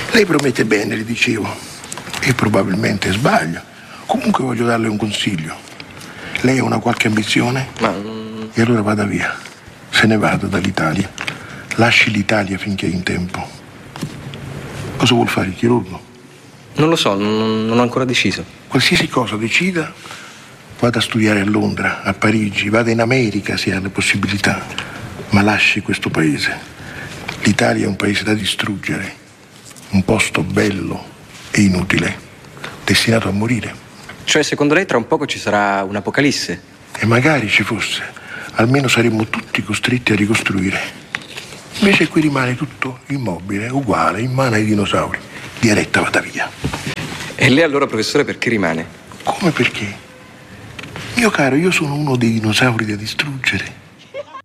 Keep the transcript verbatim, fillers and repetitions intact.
Lei promette bene, le dicevo, e probabilmente sbaglia. Comunque voglio darle un consiglio. Lei ha una qualche ambizione? Ma... E allora vada via. Se ne vada dall'Italia. Lasci l'Italia finché è in tempo. Cosa vuol fare il chirurgo? Non lo so, non, non ho ancora deciso. Qualsiasi cosa decida, vada a studiare a Londra, a Parigi, vada in America se ha le possibilità, ma lasci questo paese. L'Italia è un paese da distruggere, un posto bello e inutile, destinato a morire. Cioè, secondo lei tra un poco ci sarà un'apocalisse? E magari ci fosse, almeno saremmo tutti costretti a ricostruire. Invece qui rimane tutto immobile, uguale, in mano ai dinosauri. Diaretta, vada via. E lei allora, professore, perché rimane? Come perché? Mio caro, io sono uno dei dinosauri da distruggere.